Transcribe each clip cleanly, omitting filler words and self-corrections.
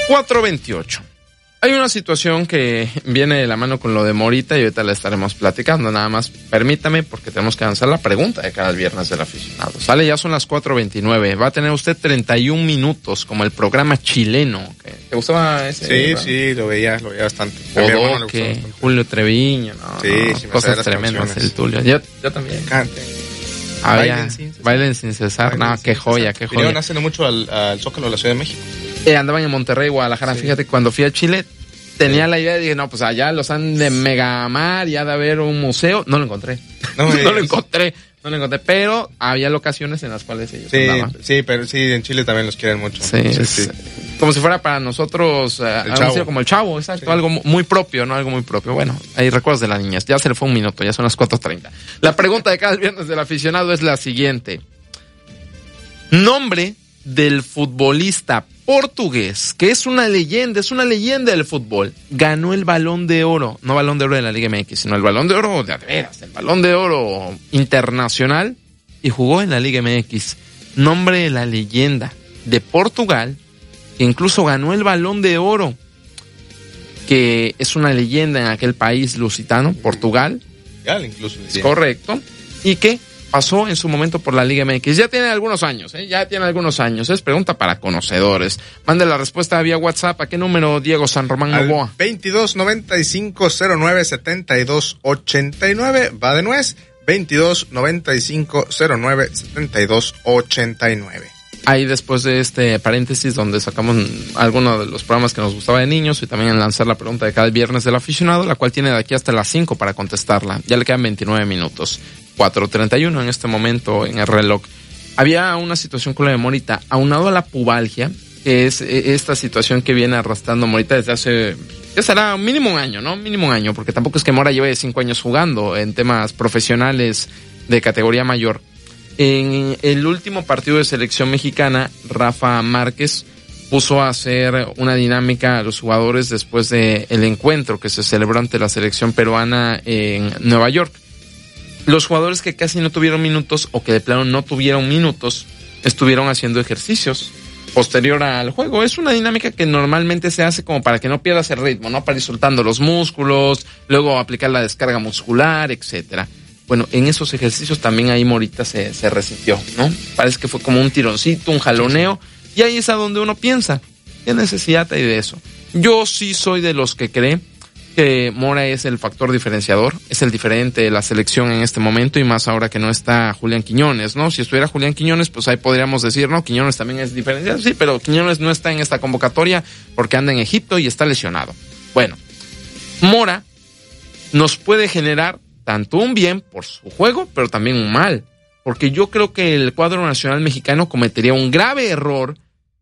4:28. Hay una situación que viene de la mano con lo de Morita y ahorita la estaremos platicando. Nada más permítame porque tenemos que avanzar la pregunta de cada viernes del aficionado. Sale, ya son las 4:29. Va a tener usted 31 minutos como el programa chileno. ¿Te gustaba ese? Sí, lo veía bastante. Bodoque, Julio Treviño, sí, cosas tremendas el Tulio. Yo también. Bailen sin cesar. Qué joya. Vinieron hace no mucho al Zócalo de la Ciudad de México. Andaban en Monterrey, Guadalajara. Sí. Fíjate, cuando fui a Chile tenía la idea de dije, pues allá los han de mega amar, ya de haber un museo. No lo encontré. No lo encontré, pero había locaciones en las cuales ellos andaban. Sí, pero sí, en Chile también los quieren mucho. Sí. Como si fuera para nosotros como el Chavo, exacto, algo muy propio, ¿no? Algo muy propio. Bueno, ahí recuerdos de la niñez. Ya se le fue un minuto, ya son las 4:30. La pregunta de cada viernes del aficionado es la siguiente. Nombre del futbolista portugués, que es una leyenda del fútbol, ganó el Balón de Oro, no Balón de Oro de la Liga MX, sino el Balón de Oro de veras, el Balón de Oro internacional, y jugó en la Liga MX. Nombre de la leyenda de Portugal, que incluso ganó el Balón de Oro, que es una leyenda en aquel país lusitano, Portugal. Incluso. Es correcto. Y que pasó en su momento por la Liga MX. Ya tiene algunos años, Es pregunta para conocedores. Mande la respuesta vía WhatsApp. ¿A qué número, Diego San Román Novoa? 2295097289. Va de nuez. 2295097289. Ahí después de este paréntesis donde sacamos algunos de los programas que nos gustaba de niños y también en lanzar la pregunta de cada viernes del aficionado, la cual tiene de aquí hasta las 5 para contestarla. Ya le quedan 29 minutos. 4:31 en este momento en el reloj. Había una situación con la de Morita, aunado a la pubalgia, que es esta situación que viene arrastrando Morita desde hace, ya será mínimo un año, ¿no? Mínimo un año, porque tampoco es que Mora lleve 5 años jugando en temas profesionales de categoría mayor. En el último partido de selección mexicana, Rafa Márquez puso a hacer una dinámica a los jugadores después de el encuentro que se celebró ante la selección peruana en Nueva York. Los jugadores que casi no tuvieron minutos o que de plano no tuvieron minutos estuvieron haciendo ejercicios posterior al juego. Es una dinámica que normalmente se hace como para que no pierdas el ritmo, ¿no? Para ir soltando los músculos, luego aplicar la descarga muscular, etcétera. Bueno, en esos ejercicios también ahí Morita se resintió, ¿no? Parece que fue como un tironcito, un jaloneo, y ahí es a donde uno piensa, ¿qué necesidad hay de eso? Yo sí soy de los que cree que Mora es el factor diferenciador, es el diferente de la selección en este momento, y más ahora que no está Julián Quiñones, ¿no? Si estuviera Julián Quiñones, pues ahí podríamos decir, ¿no? Quiñones también es diferenciador, sí, pero Quiñones no está en esta convocatoria porque anda en Egipto y está lesionado. Bueno, Mora nos puede generar tanto un bien por su juego, pero también un mal. Porque yo creo que el cuadro nacional mexicano cometería un grave error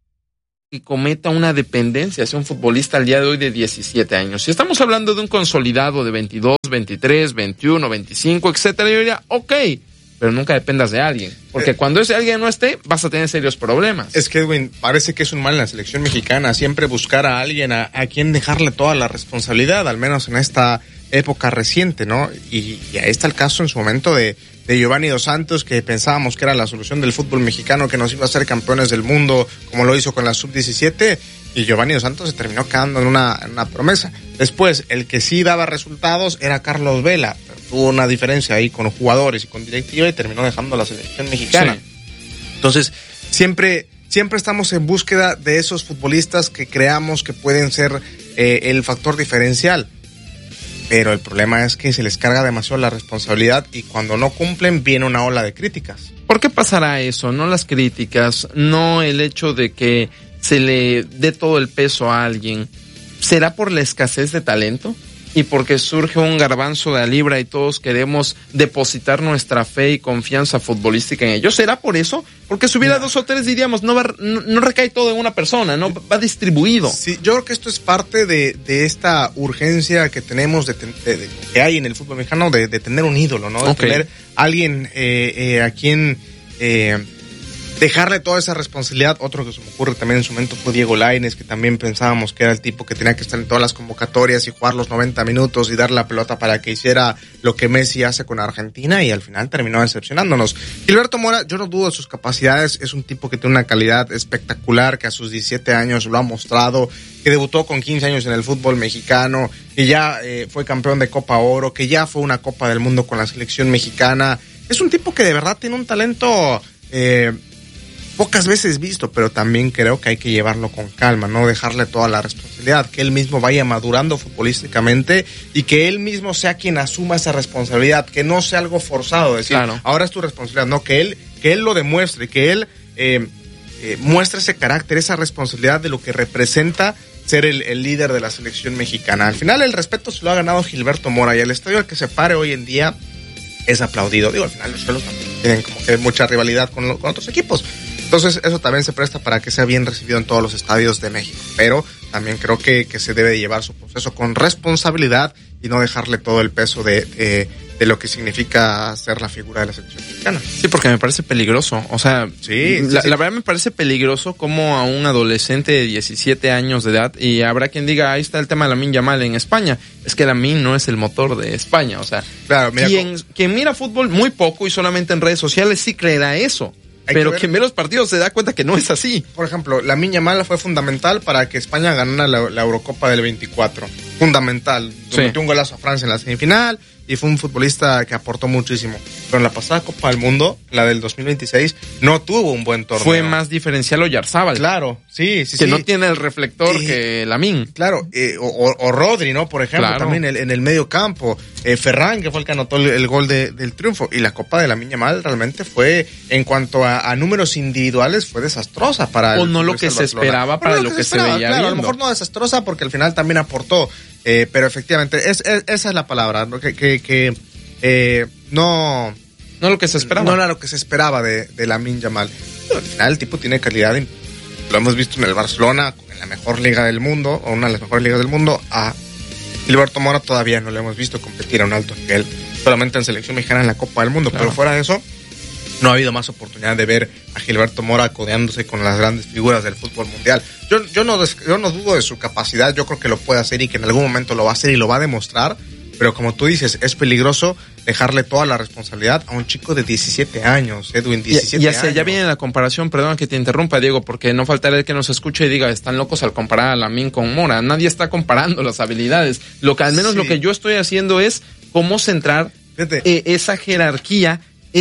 y cometa una dependencia hacia un futbolista al día de hoy de 17 años. Si estamos hablando de un consolidado de 22, 23, 21, 25, etcétera, yo diría, ok, pero nunca dependas de alguien. Porque cuando ese alguien no esté, vas a tener serios problemas. Es que, Edwin, parece que es un mal en la selección mexicana siempre buscar a alguien a quien dejarle toda la responsabilidad, al menos en esta época reciente, ¿no? Y ahí está el caso en su momento de Giovanni Dos Santos, que pensábamos que era la solución del fútbol mexicano, que nos iba a hacer campeones del mundo, como lo hizo con la sub-17, y Giovanni Dos Santos se terminó quedando en una promesa. Después, el que sí daba resultados era Carlos Vela, pero tuvo una diferencia ahí con jugadores y con directiva y terminó dejando la selección mexicana. Sí. Entonces, siempre estamos en búsqueda de esos futbolistas que creamos que pueden ser el factor diferencial. Pero el problema es que se les carga demasiado la responsabilidad y cuando no cumplen viene una ola de críticas. ¿Por qué pasará eso? No las críticas, no el hecho de que se le dé todo el peso a alguien. ¿Será por la escasez de talento? Y porque surge un garbanzo de a libra y todos queremos depositar nuestra fe y confianza futbolística en ellos. ¿Será por eso? Porque si hubiera 2 o 3 diríamos, no recae todo en una persona, no va distribuido. Sí, yo creo que esto es parte de esta urgencia que tenemos que hay en el fútbol mexicano de tener un ídolo, ¿no? De tener alguien a quien dejarle toda esa responsabilidad. Otro que se me ocurre también en su momento fue Diego Lainez, que también pensábamos que era el tipo que tenía que estar en todas las convocatorias y jugar los 90 minutos y darle la pelota para que hiciera lo que Messi hace con Argentina, y al final terminó decepcionándonos. Gilberto Mora, yo no dudo de sus capacidades, es un tipo que tiene una calidad espectacular, que a sus 17 años lo ha mostrado, que debutó con 15 años en el fútbol mexicano, que ya fue campeón de Copa Oro, que ya fue una Copa del Mundo con la selección mexicana. Es un tipo que de verdad tiene un talento pocas veces visto, pero también creo que hay que llevarlo con calma, no dejarle toda la responsabilidad, que él mismo vaya madurando futbolísticamente y que él mismo sea quien asuma esa responsabilidad, que no sea algo forzado, decir, claro, ahora es tu responsabilidad, no, que él lo demuestre, que él muestre ese carácter, esa responsabilidad de lo que representa ser el líder de la selección mexicana. Al final el respeto se lo ha ganado Gilberto Mora, y el estadio al que se pare hoy en día es aplaudido. Digo, al final los Cholos también tienen como que mucha rivalidad con otros equipos. Entonces eso también se presta para que sea bien recibido en todos los estadios de México. Pero también creo que se debe llevar su proceso con responsabilidad y no dejarle todo el peso de lo que significa ser la figura de la selección mexicana. Sí, porque me parece peligroso. O sea, sí. La verdad me parece peligroso como a un adolescente de 17 años de edad, y habrá quien diga, ahí está el tema de Lamine Yamal en España. Es que Lamine no es el motor de España. O sea, claro, mira, quien mira fútbol muy poco y solamente en redes sociales sí creerá eso. Pero quien ve los partidos se da cuenta que no es así. Por ejemplo, Lamine Yamal fue fundamental para que España ganara la Eurocopa del 24. Fundamental. Sí. Metió un golazo a Francia en la semifinal y fue un futbolista que aportó muchísimo. Pero en la pasada Copa del Mundo, la del 2016, no tuvo un buen torneo. Fue más diferencial Oyarzábal. Claro, sí. Que no tiene el reflector que Lamine. Claro, o Rodri, ¿no? Por ejemplo, claro, también en el medio campo. Ferran, que fue el que anotó el gol del triunfo. Y la Copa de Lamine Yamal realmente fue, en cuanto a números individuales, fue desastrosa para o no lo que se esperaba para lo que se veía claro, viendo. A lo mejor no desastrosa porque al final también aportó. Pero efectivamente, esa es la palabra, ¿no? No lo que se esperaba. No era lo que se esperaba de Lamine Yamal. Pero al final el tipo tiene calidad, lo hemos visto en el Barcelona, en la mejor liga del mundo, o una de las mejores ligas del mundo. A Gilberto Mora todavía no lo hemos visto competir a un alto nivel, solamente en selección mexicana en la Copa del Mundo, claro. Pero fuera de eso, no ha habido más oportunidad de ver a Gilberto Mora codeándose con las grandes figuras del fútbol mundial. Yo no dudo de su capacidad, yo creo que lo puede hacer y que en algún momento lo va a hacer y lo va a demostrar, pero como tú dices, es peligroso dejarle toda la responsabilidad a un chico de 17 años, Edwin, 17 años. Ya viene la comparación, perdón que te interrumpa, Diego, porque no faltará el que nos escuche y diga, están locos al comparar a Lamine con Mora. Nadie está comparando las habilidades. Lo que yo estoy haciendo es cómo centrar esa jerarquía,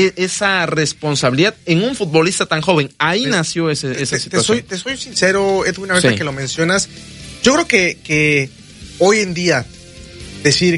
esa responsabilidad en un futbolista tan joven. Ahí nació esa situación. Te soy sincero, Edwin, ahorita que lo mencionas, yo creo que hoy en día decir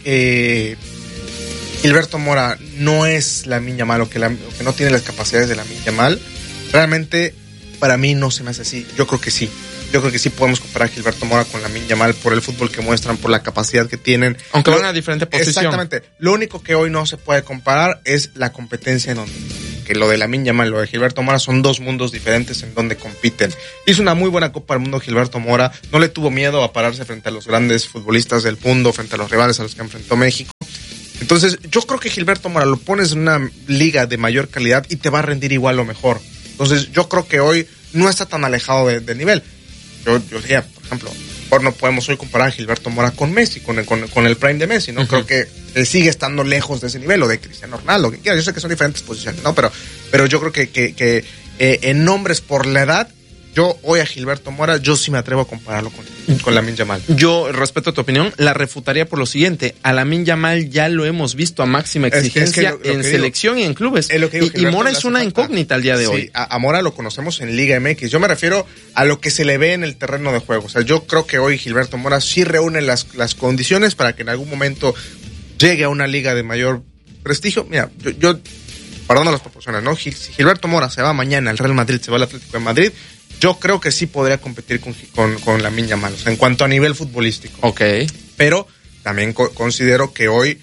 que Gilberto Mora no es Lamine Yamal o que no tiene las capacidades de Lamine Yamal, realmente para mí no se me hace así. Yo creo que sí. Yo creo que sí podemos comparar a Gilberto Mora con Lamine Yamal por el fútbol que muestran, por la capacidad que tienen. Aunque van a diferente posición. Exactamente. Lo único que hoy no se puede comparar es la competencia en donde, que lo de Lamine Yamal y lo de Gilberto Mora son dos mundos diferentes en donde compiten. Hizo una muy buena Copa del Mundo Gilberto Mora, no le tuvo miedo a pararse frente a los grandes futbolistas del mundo, frente a los rivales a los que enfrentó México. Entonces, yo creo que Gilberto Mora lo pones en una liga de mayor calidad y te va a rendir igual o mejor. Entonces, yo creo que hoy no está tan alejado del nivel. Yo diría, por ejemplo, no podemos hoy comparar a Gilberto Mora con Messi, con el prime de Messi, ¿no? Uh-huh. Creo que él sigue estando lejos de ese nivel, o de Cristiano Ronaldo, que quiera. Yo sé que son diferentes posiciones, ¿no? Pero yo creo que en nombres por la edad, yo hoy a Gilberto Mora, yo sí me atrevo a compararlo con Lamine Yamal. Yo respeto tu opinión, la refutaría por lo siguiente. A Lamine Yamal ya lo hemos visto a máxima exigencia en selección y en clubes. Y Mora es una incógnita al día de hoy. A Mora lo conocemos en Liga MX. Yo me refiero a lo que se le ve en el terreno de juego. O sea, yo creo que hoy Gilberto Mora sí reúne las condiciones para que en algún momento llegue a una liga de mayor prestigio. Mira, yo perdón las proporciones, ¿no? Si Gilberto Mora se va mañana al Real Madrid, se va al Atlético de Madrid, yo creo que sí podría competir con Lamine Yamal, o sea, en cuanto a nivel futbolístico. Ok. Pero también considero que hoy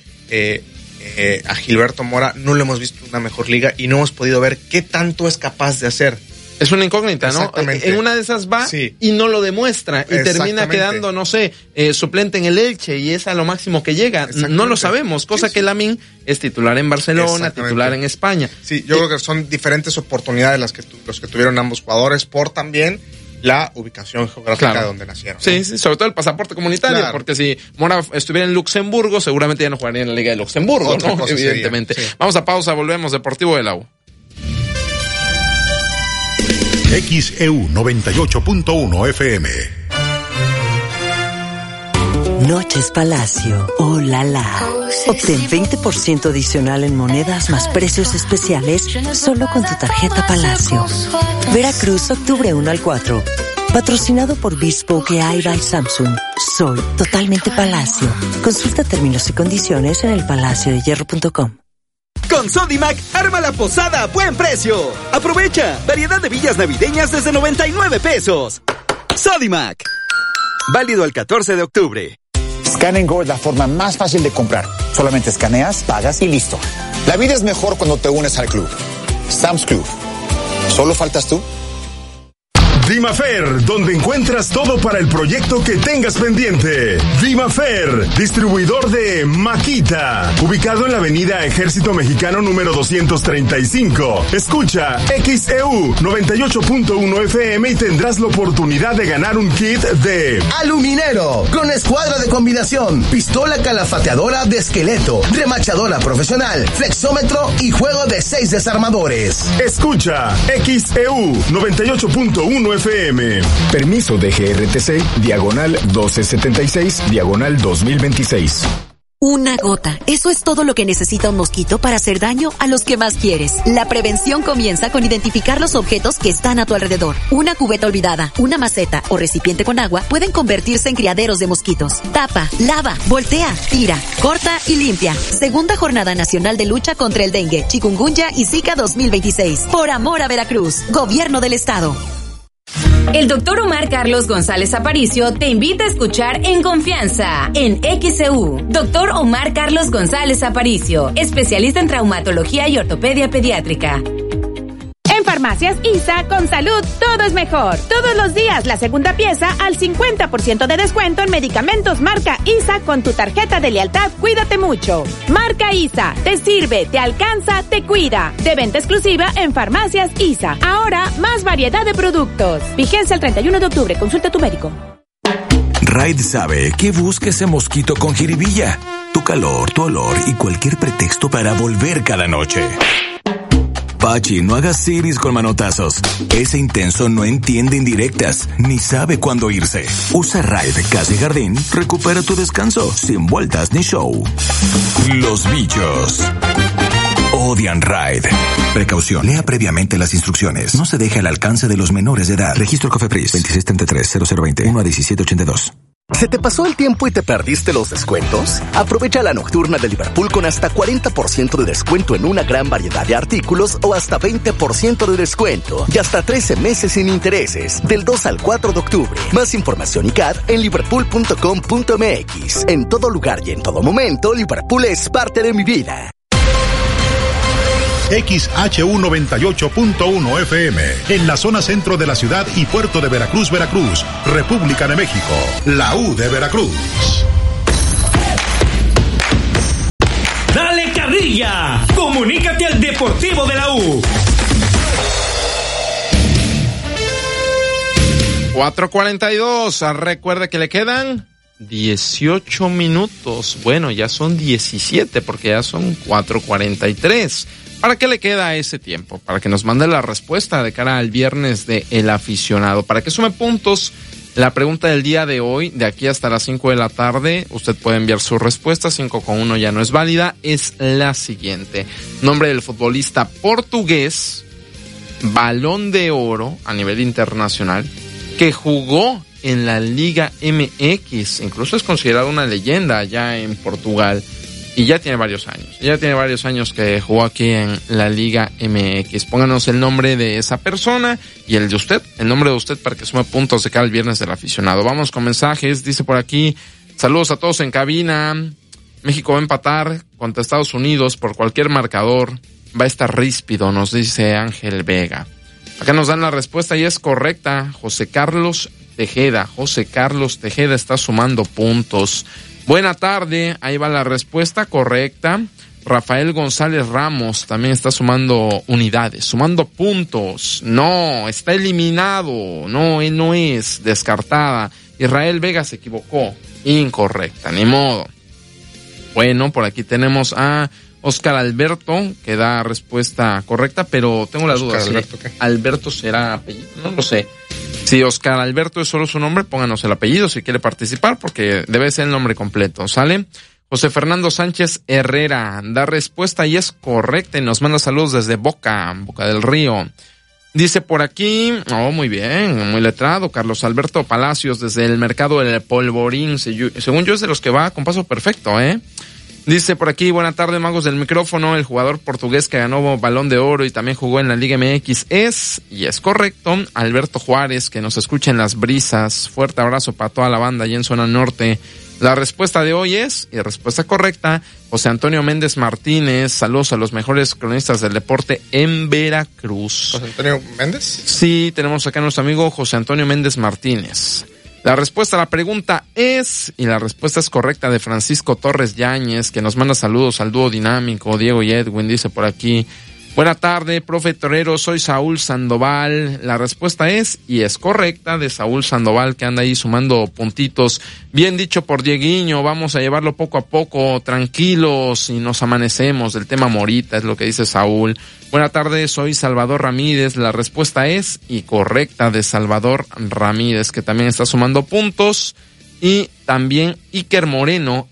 a Gilberto Mora no lo hemos visto en una mejor liga y no hemos podido ver qué tanto es capaz de hacer. Es una incógnita, ¿no? En una de esas va y no lo demuestra y termina quedando, no sé, suplente en el Elche y es a lo máximo que llega. No lo sabemos, cosa que Lamine es titular en Barcelona, titular en España. Sí, yo creo que son diferentes oportunidades los que tuvieron ambos jugadores por también la ubicación geográfica de donde nacieron, ¿no? Sí, sobre todo el pasaporte comunitario, porque si Mora estuviera en Luxemburgo, seguramente ya no jugaría en la Liga de Luxemburgo, ¿no? Evidentemente. Sí. Vamos a pausa, volvemos. Deportivo de la U. XEU 98.1 FM. Noches Palacio, oh la la. Obtén 20% adicional en monedas más precios especiales solo con tu tarjeta Palacio. Veracruz, octubre 1 al 4. Patrocinado por Bespoke AI by Samsung. Soy totalmente Palacio. Consulta términos y condiciones en elpalaciodehierro.com. Con Sodimac, arma la posada a buen precio. Aprovecha, variedad de villas navideñas desde 99 pesos. Sodimac. Válido el 14 de octubre. Scan & Go es la forma más fácil de comprar. Solamente escaneas, pagas y listo. La vida es mejor cuando te unes al club. Sam's Club. ¿Solo faltas tú? Dimafer, donde encuentras todo para el proyecto que tengas pendiente. Dimafer, distribuidor de Makita, ubicado en la avenida Ejército Mexicano número 235. Escucha XEU 98.1 FM y tendrás la oportunidad de ganar un kit de aluminero, con escuadra de combinación, pistola calafateadora de esqueleto, remachadora profesional, flexómetro y juego de 6 desarmadores. Escucha XEU 98.1 FM. Permiso de GRTC, diagonal 1276, diagonal 2026. Una gota. Eso es todo lo que necesita un mosquito para hacer daño a los que más quieres. La prevención comienza con identificar los objetos que están a tu alrededor. Una cubeta olvidada, una maceta o recipiente con agua pueden convertirse en criaderos de mosquitos. Tapa, lava, voltea, tira, corta y limpia. Segunda Jornada Nacional de Lucha contra el Dengue, Chikungunya y Zika 2026. Por amor a Veracruz. Gobierno del Estado. El doctor Omar Carlos González Aparicio te invita a escuchar En Confianza, en XEU. Doctor Omar Carlos González Aparicio, especialista en traumatología y ortopedia pediátrica. En Farmacias ISA, con salud, todo es mejor. Todos los días, la segunda pieza al 50% de descuento en medicamentos marca ISA con tu tarjeta de lealtad Cuídate Mucho. Marca ISA, te sirve, te alcanza, te cuida. De venta exclusiva en Farmacias ISA. Ahora, más variedad de productos. Vigencia el 31 de octubre. Consulta a tu médico. Raid sabe que busca ese mosquito con jiribilla. Tu calor, tu olor y cualquier pretexto para volver cada noche. Pachi, no hagas siris con manotazos. Ese intenso no entiende indirectas, ni sabe cuándo irse. Usa Raid Casa y Jardín, recupera tu descanso, sin vueltas ni show. Los bichos odian Raid. Precaución, lea previamente las instrucciones. No se deje al alcance de los menores de edad. Registro Cofepris 2633-0020 1 a 1782. ¿Se te pasó el tiempo y te perdiste los descuentos? Aprovecha la nocturna de Liverpool con hasta 40% de descuento en una gran variedad de artículos o hasta 20% de descuento y hasta 13 meses sin intereses del 2 al 4 de octubre. Más información y CAD en liverpool.com.mx. En todo lugar y en todo momento, Liverpool es parte de mi vida. XHU 98.1 FM, en la zona centro de la ciudad y puerto de Veracruz, Veracruz, República de México, la U de Veracruz. ¡Dale carrilla! ¡Comunícate al Deportivo de la U! 4:42, recuerde que le quedan 18 minutos. Bueno, ya son 17 porque ya son 4:43. ¿Para qué le queda ese tiempo? Para que nos mande la respuesta de cara al viernes de El Aficionado. Para que sume puntos la pregunta del día de hoy, de aquí hasta las 5 de la tarde, usted puede enviar su respuesta. 5:1 ya no es válida. Es la siguiente. Nombre del futbolista portugués, Balón de Oro a nivel internacional, que jugó en la Liga MX. Incluso es considerado una leyenda allá en Portugal. Y ya tiene varios años. Ya tiene varios años que jugó aquí en la Liga MX. Pónganos el nombre de esa persona y el de usted, el nombre de usted, para que sume puntos de cara al viernes del Aficionado. Vamos con mensajes. Dice por aquí, saludos a todos en cabina. México va a empatar contra Estados Unidos por cualquier marcador. Va a estar ríspido, nos dice Ángel Vega. Acá nos dan la respuesta y es correcta. José Carlos Tejeda está sumando puntos. Buena tarde, ahí va la respuesta correcta. Rafael González Ramos también está sumando unidades, sumando puntos. No, está eliminado. No, él no es, descartada. Israel Vega se equivocó. Incorrecta, ni modo. Bueno, por aquí tenemos a Oscar Alberto, que da respuesta correcta, pero tengo la duda. Alberto, ¿qué? ¿Alberto será apellido? No lo sé. Si Oscar Alberto es solo su nombre, pónganos el apellido si quiere participar, porque debe ser el nombre completo, ¿sale? José Fernando Sánchez Herrera da respuesta y es correcta y nos manda saludos desde Boca del Río. Dice por aquí, muy bien, muy letrado, Carlos Alberto Palacios desde el mercado del Polvorín, según yo es de los que va con paso perfecto, Dice por aquí, buena tarde, magos del micrófono, el jugador portugués que ganó Balón de Oro y también jugó en la Liga MX es correcto, Alberto Juárez, que nos escucha en Las Brisas. Fuerte abrazo para toda la banda allá en zona norte. La respuesta de hoy es, y respuesta correcta, José Antonio Méndez Martínez. Saludos a los mejores cronistas del deporte en Veracruz. ¿José Antonio Méndez? Sí, tenemos acá a nuestro amigo José Antonio Méndez Martínez. La respuesta a la pregunta es, y la respuesta es correcta, de Francisco Torres Yáñez, que nos manda saludos al dúo dinámico, Diego y Edwin, dice por aquí. Buena tarde, profe torero, soy Saúl Sandoval. La respuesta es, y es correcta, de Saúl Sandoval, que anda ahí sumando puntitos. Bien dicho por Dieguiño, vamos a llevarlo poco a poco, tranquilos, y nos amanecemos del tema Morita, es lo que dice Saúl. Buena tarde, soy Salvador Ramírez. La respuesta es, y correcta, de Salvador Ramírez, que también está sumando puntos. Y también Iker Moreno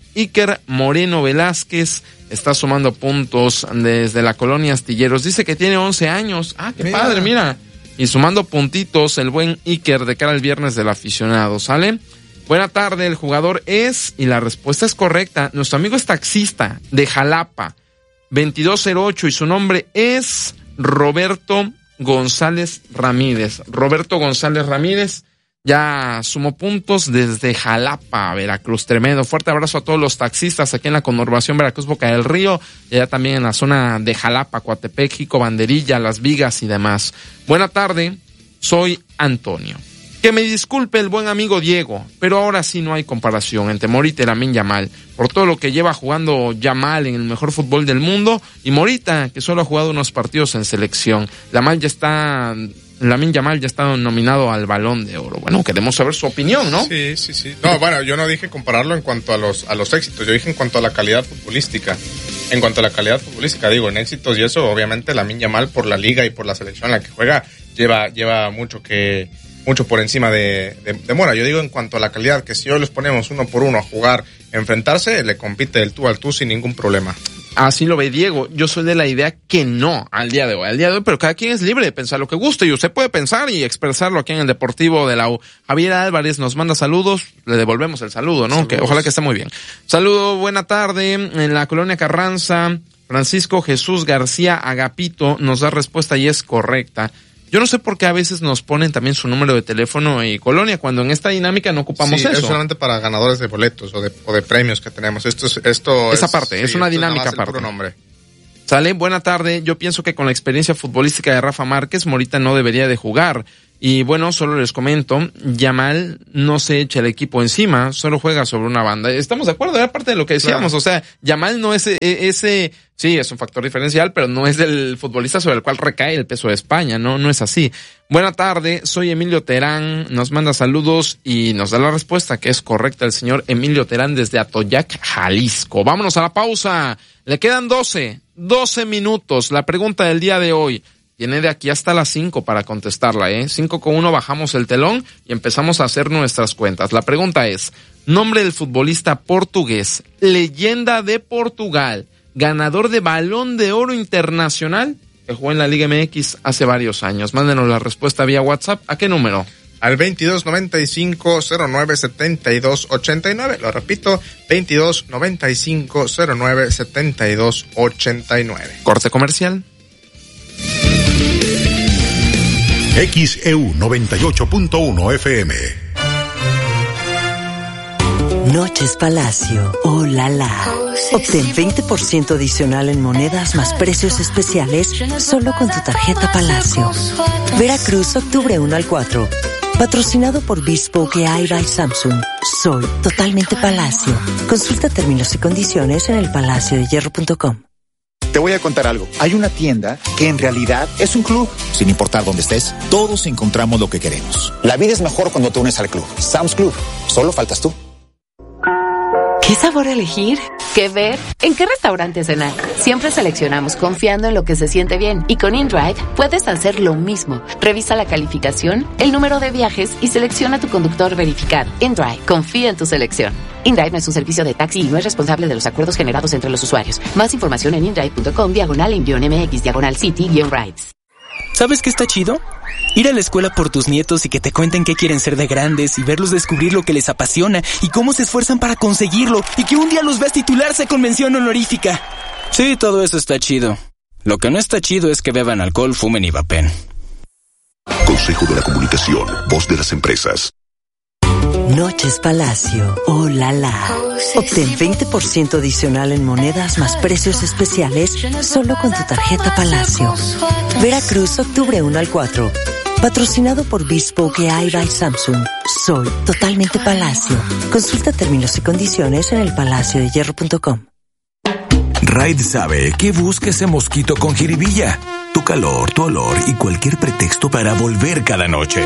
Velázquez está sumando puntos desde la colonia Astilleros. Dice que tiene 11 años. Ah, qué padre, mira. Y sumando puntitos el buen Iker de cara al viernes del aficionado, ¿sale? Buena tarde, el jugador es, y la respuesta es correcta, nuestro amigo es taxista de Jalapa, 2208, y su nombre es Roberto González Ramírez. Roberto González Ramírez ya sumó puntos desde Jalapa, Veracruz. Tremendo. Fuerte abrazo a todos los taxistas aquí en la conurbación Veracruz, Boca del Río, y allá también en la zona de Jalapa, Coatepec, Jico, Banderilla, Las Vigas y demás. Buena tarde, soy Antonio. Que me disculpe el buen amigo Diego, pero ahora sí no hay comparación entre Morita y Lamine Yamal, por todo lo que lleva jugando Yamal en el mejor fútbol del mundo, y Morita, que solo ha jugado unos partidos en selección. Lamine Yamal ya está nominado al Balón de Oro. Bueno, queremos saber su opinión, ¿no? Sí. No, bueno, yo no dije compararlo en cuanto a los éxitos, yo dije en cuanto a la calidad futbolística. En cuanto a la calidad futbolística, digo, en éxitos y eso, obviamente Lamine Yamal por la liga y por la selección en la que juega, lleva mucho por encima de Mora. Yo digo en cuanto a la calidad, que si hoy los ponemos uno por uno a jugar, enfrentarse, le compite del tú al tú sin ningún problema. Así lo ve Diego. Yo soy de la idea que no al día de hoy, pero cada quien es libre de pensar lo que guste y usted puede pensar y expresarlo aquí en el Deportivo de la U. Javier Álvarez nos manda saludos, le devolvemos el saludo, ¿no? Que ojalá que esté muy bien. Saludo, buena tarde, en la colonia Carranza, Francisco Jesús García Agapito nos da respuesta y es correcta. Yo no sé por qué a veces nos ponen también su número de teléfono y colonia, cuando en esta dinámica no ocupamos eso. Es solamente para ganadores de boletos o de premios que tenemos. Esa parte, es una dinámica aparte. Sale, buena tarde. Yo pienso que con la experiencia futbolística de Rafa Márquez, Morita no debería de jugar. Y bueno, solo les comento, Yamal no se echa el equipo encima, solo juega sobre una banda. Estamos de acuerdo, era parte de lo que decíamos, claro. O sea, Yamal no es ese, sí, es un factor diferencial, pero no es el futbolista sobre el cual recae el peso de España, no es así. Buena tarde, soy Emilio Terán, nos manda saludos y nos da la respuesta que es correcta el señor Emilio Terán desde Atoyac, Jalisco. Vámonos a la pausa, le quedan 12 minutos, la pregunta del día de hoy. Tiene de aquí hasta las 5 para contestarla, 5:1 bajamos el telón y empezamos a hacer nuestras cuentas. La pregunta es, nombre del futbolista portugués, leyenda de Portugal, ganador de Balón de Oro Internacional, que jugó en la Liga MX hace varios años. Mándenos la respuesta vía WhatsApp. ¿A qué número? Al 2295-097289. Lo repito, 2295-097289. Corte comercial. XEU 98.1 FM. Noches Palacio. ¡Oh, la, la! Obtén 20% adicional en monedas más precios especiales solo con tu tarjeta Palacio. Veracruz, octubre 1 al 4. Patrocinado por Bespoke AI by Samsung. Soy totalmente Palacio. Consulta términos y condiciones en elpalaciodehierro.com. Te voy a contar algo. Hay una tienda que en realidad es un club. Sin importar dónde estés, todos encontramos lo que queremos. La vida es mejor cuando te unes al club. Sam's Club. Solo faltas tú. ¿Qué sabor elegir? ¿Qué ver? ¿En qué restaurante cenar? Siempre seleccionamos confiando en lo que se siente bien. Y con InDrive puedes hacer lo mismo. Revisa la calificación, el número de viajes y selecciona tu conductor verificado. InDrive. Confía en tu selección. InDrive no es un servicio de taxi y no es responsable de los acuerdos generados entre los usuarios. Más información en indrive.com/MX/City-Rides. ¿Sabes qué está chido? Ir a la escuela por tus nietos y que te cuenten qué quieren ser de grandes y verlos descubrir lo que les apasiona y cómo se esfuerzan para conseguirlo y que un día los veas titularse con mención honorífica. Sí, todo eso está chido. Lo que no está chido es que beban alcohol, fumen y vapen. Consejo de la Comunicación, voz de las empresas. Noches Palacio. ¡Oh, la, la! Obtén 20% adicional en monedas más precios especiales solo con tu tarjeta Palacio. Veracruz, octubre 1 al 4. Patrocinado por Bespoke AI by Samsung. Soy totalmente Palacio. Consulta términos y condiciones en elpalaciodehierro.com. Raid sabe que busca ese mosquito con jiribilla. Tu calor, tu olor y cualquier pretexto para volver cada noche.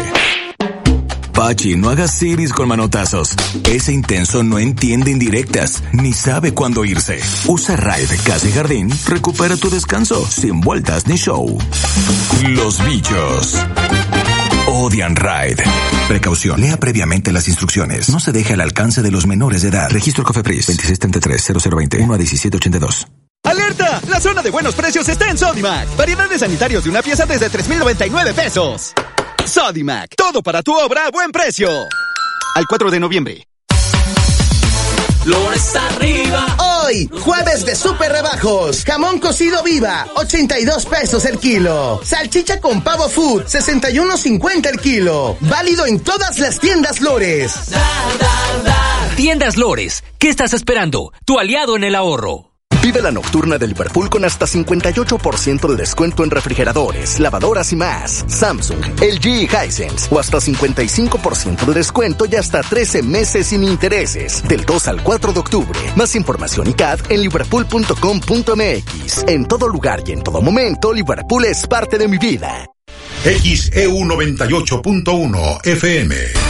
Pachi, no hagas siris con manotazos. Ese intenso no entiende indirectas, ni sabe cuándo irse. Usa Raid Casa y Jardín, recupera tu descanso, sin vueltas ni show. Los bichos odian Raid. Precaución, lea previamente las instrucciones. No se deje al alcance de los menores de edad. Registro COFEPRIS 2633-0020 1-1782. ¡Alerta! La zona de buenos precios está en Sodimac. Variedad de sanitarios de una pieza desde 3,099 pesos. Sodimac, todo para tu obra a buen precio. Al 4 de noviembre. Flores arriba. Hoy, jueves de super rebajos. Jamón cocido Viva, 82 pesos el kilo. Salchicha con pavo food, 61.50 el kilo. Válido en todas las tiendas Lores. Tiendas Lores, ¿qué estás esperando? Tu aliado en el ahorro. Vive la nocturna de Liverpool con hasta 58% de descuento en refrigeradores, lavadoras y más. Samsung, LG y Hisense. O hasta 55% de descuento y hasta 13 meses sin intereses. Del 2 al 4 de octubre. Más información y CAD en liverpool.com.mx. En todo lugar y en todo momento, Liverpool es parte de mi vida. XEU 98.1 FM.